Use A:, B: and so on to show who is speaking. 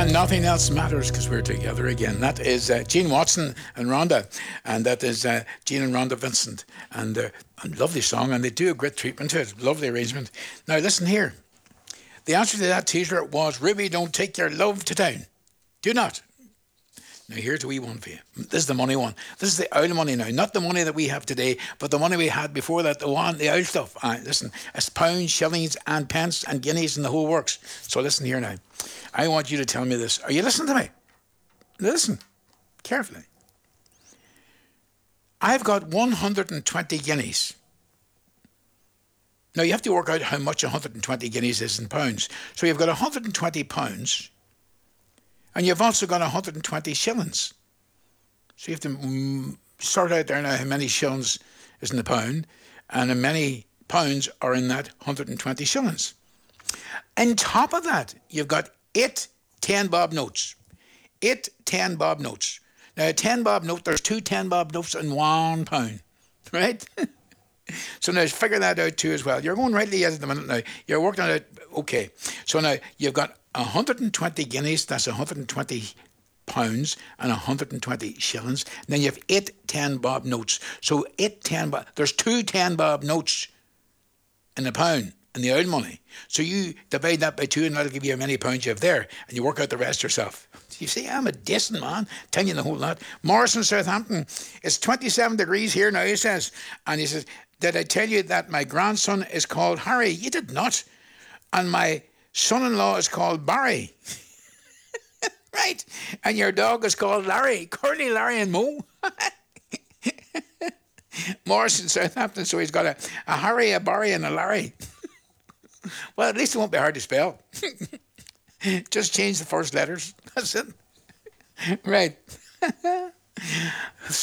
A: And nothing else matters because we're together again. That is Gene Watson and Rhonda, and that is Gene and Rhonda Vincent, and a lovely song, and they do a great treatment to it, lovely arrangement. Now listen here, the answer to that teaser was, Ruby, don't take your love to town. Do not. Now here's a wee one for you. This is the money one. This is the oil money now, not the money that we have today, but the money we had before that, the oil stuff. Listen, it's pounds, shillings, and pence, and guineas, and the whole works. So listen here now. I want you to tell me this. Are you listening to me? Listen carefully. I've got 120 guineas. Now you have to work out how much 120 guineas is in pounds. So you've got 120 pounds, and you've also got 120 shillings. So you have to sort out there now how many shillings is in the pound, and how many pounds are in that 120 shillings. On top of that, you've got 8 10-bob notes. 8 10-bob notes. Now, a 10-bob note, there's 2 10-bob notes and £1, right? So now figure that out too as well. You're going rightly at the minute now. You're working on it. Okay. So now you've got 120 guineas, that's 120 pounds, and 120 shillings. And then you have 8 10-bob notes. So 8 10-bob, there's 2 10-bob notes in a pound in the old money. So you divide that by 2 and that'll give you how many pounds you have there, and you work out the rest yourself. You see, I'm a decent man, telling you the whole lot. Morrison, Southampton, it's 27 degrees here now, he says. And he says, did I tell you that my grandson is called Harry? You did not. And my son-in-law is called Barry. Right. And your dog is called Larry. Curly, Larry and Mo. Morrison, Southampton, so he's got a Harry, a Barry and a Larry. Well, at least it won't be hard to spell. Just change the first letters. That's it. Right.